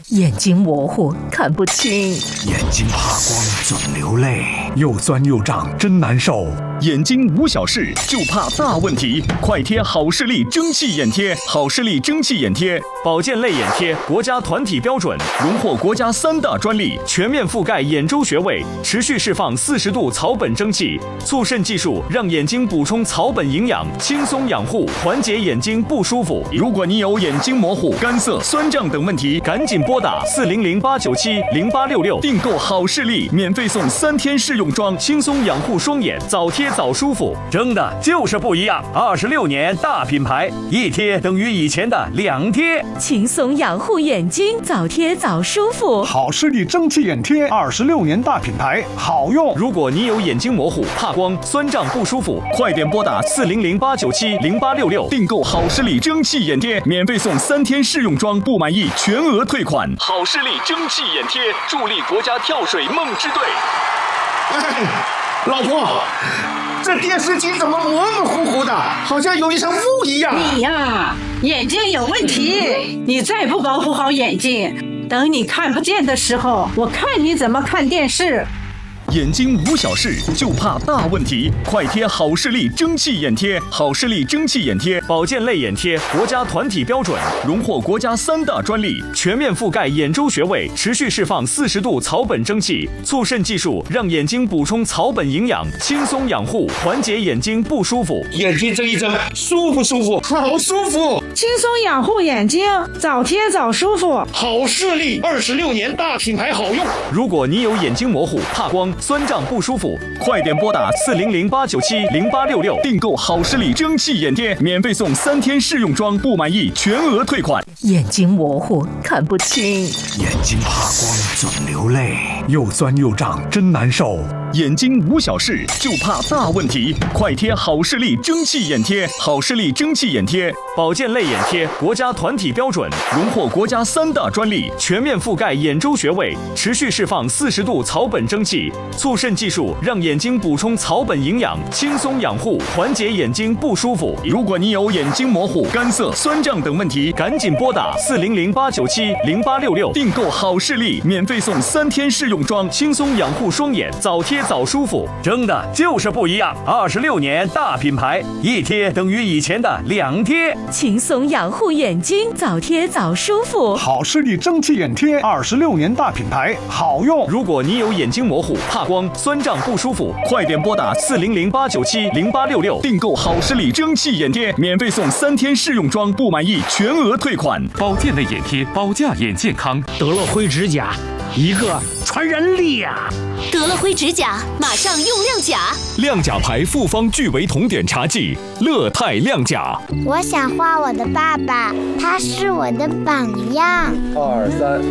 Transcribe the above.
眼睛模糊，看不清； 眼睛怕光，总流泪，又酸又胀，真难受。 眼睛无小事，就怕大问题，快贴好视力蒸汽眼贴。好视力蒸汽眼贴，保健类眼贴，国家团体标准，荣获国家3大专利，全面覆盖眼周穴位，持续释放40度草本蒸汽，促渗技术让眼睛补充草本营养，轻松养护，缓解眼睛不舒服。如果你有眼睛模糊、干涩、酸胀等问题，赶紧拨打400-897-0866订购好视力，免费送3天试用装，轻松养护双眼，早贴早舒服。 真的就是不一样，26年大品牌，一贴等于以前的2贴， 轻松养护眼睛，早贴早舒服。 好视力蒸汽眼贴，26年大品牌，好用。 如果你有眼睛模糊、怕光、酸胀不舒服，快点拨打400-897-0866订购好视力蒸汽眼贴，免费送3天试用装，不满意全额退款。好视力蒸汽眼贴，助力国家跳水梦之队。 老婆，这电视机怎么模模糊糊的，好像有一层雾一样。 你呀，眼睛有问题，你再不保护好眼睛，等你看不见的时候，我看你怎么看电视。 眼睛无小事，就怕大问题，快贴好视力蒸汽眼贴。好视力蒸汽眼贴，保健类眼贴，国家团体标准，荣获国家3大专利，全面覆盖眼周穴位，持续释放40度草本蒸汽，促渗技术让眼睛补充草本营养，轻松养护，缓解眼睛不舒服。 眼睛睁一睁，舒不舒服？好舒服！ 轻松养护眼睛，早贴早舒服。 好视力26年大品牌，好用。 如果你有眼睛模糊、怕光、酸胀不舒服，快点拨打400-897-0866订购好视力蒸汽眼贴，免费送3天试用装，不满意全额退款。 眼睛模糊，看不清； 眼睛怕光，总流泪，又酸又胀，真难受。 眼睛无小事，就怕大问题，快贴好视力蒸汽眼贴。好视力蒸汽眼贴，保健类眼贴，国家团体标准，荣获国家3大专利，全面覆盖眼周穴位，持续释放40度草本蒸汽，促渗技术让眼睛补充草本营养，轻松养护，缓解眼睛不舒服。如果你有眼睛模糊、干涩、酸胀等问题，赶紧拨打400-897-0866订购好视力，免费送3天试用装，轻松养护双眼，早贴早舒服。 真的就是不一样，26年大品牌，一贴等于以前的2贴， 轻松养护眼睛，早贴早舒服。 好视力蒸汽眼贴，26年大品牌，好用。 如果你有眼睛模糊、怕光、酸胀不舒服，快点拨打400-897-0866订购好视力蒸汽眼贴，免费送3天试用装，不满意全额退款。 保健类眼贴，保驾眼健康。 得了灰指甲，一个传染2。 得了灰指甲，马上用亮甲。 亮甲牌复方聚维酮碘茶剂，乐泰亮甲。 我想画我的爸爸，他是我的榜样。 2、3。